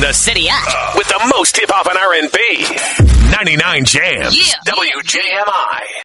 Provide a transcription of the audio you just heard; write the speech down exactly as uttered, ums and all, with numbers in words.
the City app with the most hip-hop and R and B. ninety-nine Jams. Yeah. W J M I.